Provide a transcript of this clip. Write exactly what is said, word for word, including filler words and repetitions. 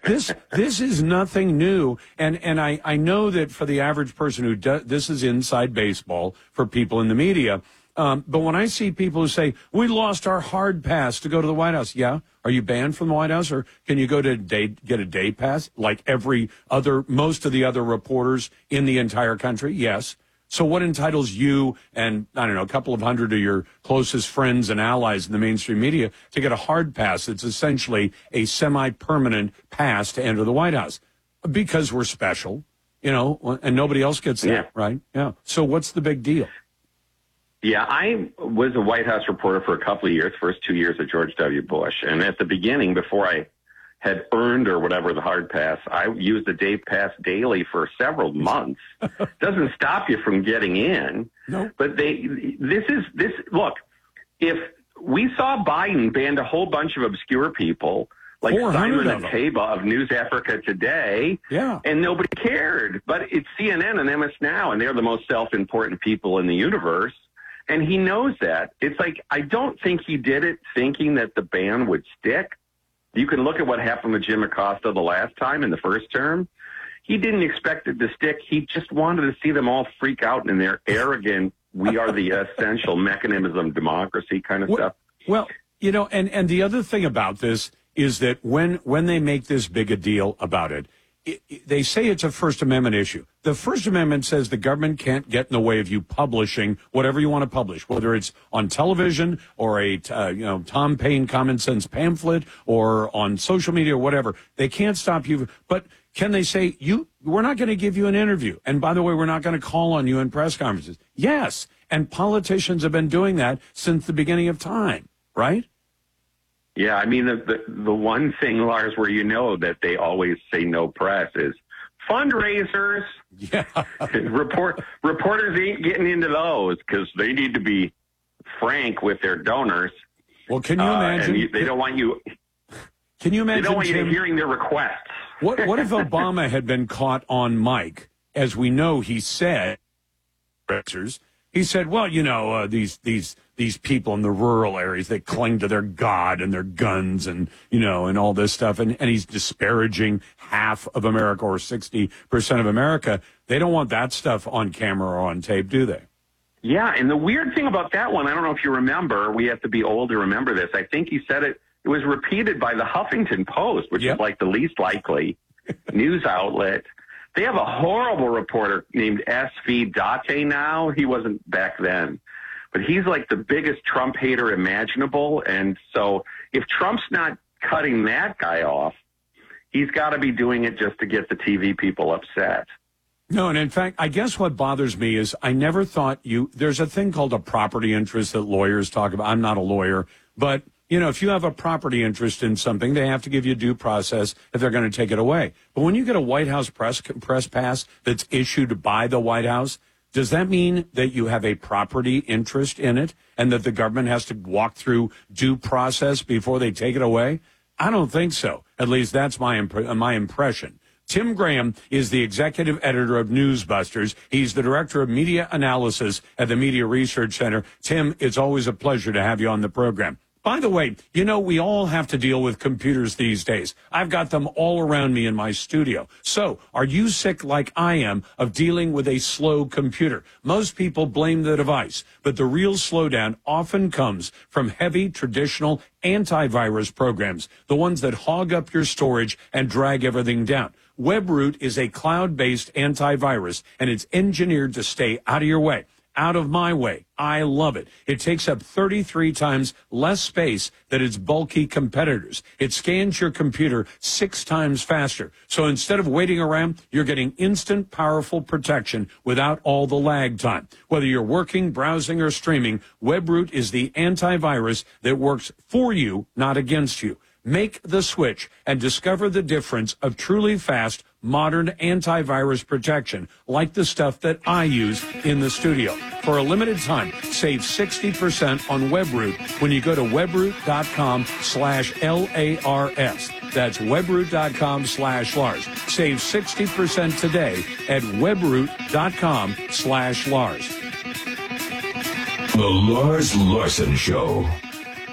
this this is nothing new, and and I I know that for the average person who does this is inside baseball for people in the media. Um, but when I see people who say we lost our hard pass to go to the White House, yeah, are you banned from the White House, or can you go to day, get a day pass like every other most of the other reporters in the entire country? Yes. So what entitles you and, I don't know, a couple of hundred of your closest friends and allies in the mainstream media to get a hard pass that's essentially a semi-permanent pass to enter the White House? Because we're special, you know, and nobody else gets that, yeah. right? Yeah. So what's the big deal? Yeah, I was a White House reporter for a couple of years, first two years of George W. Bush. And at the beginning, before I had earned or whatever the hard pass, I used the day pass daily for several months. Doesn't stop you from getting in. No. But they, this is, this, look, if we saw Biden banned a whole bunch of obscure people, like Simon Ateba of News Africa Today, yeah. and nobody cared. But it's C N N and M S Now, and they're the most self-important people in the universe. And he knows that. It's like, I don't think he did it thinking that the ban would stick. You can look at what happened with Jim Acosta the last time in the first term. He didn't expect it to stick. He just wanted to see them all freak out in their arrogant, we are the essential mechanism of democracy kind of well, stuff. Well, you know, and, and the other thing about this is that when, when they make this big a deal about it, It, it, they say it's a First Amendment issue. The First Amendment says the government can't get in the way of you publishing whatever you want to publish, whether it's on television or a uh, you know Tom Paine common sense pamphlet or on social media or whatever. They can't stop you. But can they say, you? We're not going to give you an interview. And by the way, we're not going to call on you in press conferences. Yes. And politicians have been doing that since the beginning of time, right? Yeah, I mean, the, the the one thing, Lars, where you know that they always say no press is fundraisers. Yeah. Report, reporters ain't getting into those because they need to be frank with their donors. Well, can you imagine? Uh, and you, they don't want you. Can you imagine? They don't want you Tim, hearing their requests. What What if Obama had been caught on mic, as we know he said? He said, "Well, you know, uh, these these." These people in the rural areas, they cling to their God and their guns and, you know, and all this stuff. And, and he's disparaging half of America or sixty percent of America. They don't want that stuff on camera or on tape, do they? Yeah. And the weird thing about that one, I don't know if you remember, we have to be old to remember this. I think he said it, it was repeated by the Huffington Post, which yep. is like the least likely news outlet. They have a horrible reporter named S V Date now. He wasn't back then. But he's like the biggest Trump hater imaginable. And so if Trump's not cutting that guy off, he's got to be doing it just to get the T V people upset. No, and in fact, I guess what bothers me is I never thought you, there's a thing called a property interest that lawyers talk about. I'm not a lawyer, but, you know, if you have a property interest in something, they have to give you due process if they're going to take it away. But when you get a White House press, press pass that's issued by the White House, does that mean that you have a property interest in it and that the government has to walk through due process before they take it away? I don't think so. At least that's my imp- my impression. Tim Graham is the executive editor of Newsbusters. He's the director of media analysis at the Media Research Center. Tim, it's always a pleasure to have you on the program. By the way, you know, we all have to deal with computers these days. I've got them all around me in my studio. So, are you sick like I am of dealing with a slow computer? Most people blame the device, but the real slowdown often comes from heavy, traditional antivirus programs, the ones that hog up your storage and drag everything down. WebRoot is a cloud-based antivirus, and it's engineered to stay out of your way. Out of my way. I love it. It takes up thirty-three times less space than its bulky competitors. It scans your computer six times faster. So instead of waiting around, you're getting instant, powerful protection without all the lag time. Whether you're working, browsing, or streaming, WebRoot is the antivirus that works for you, not against you. Make the switch and discover the difference of truly fast, modern antivirus protection, like the stuff that I use in the studio. For a limited time, save sixty percent on WebRoot when you go to webroot.com slash L-A-R-S. That's webroot.com slash Lars. Save sixty percent today at webroot.com slash Lars. The Lars Larson Show.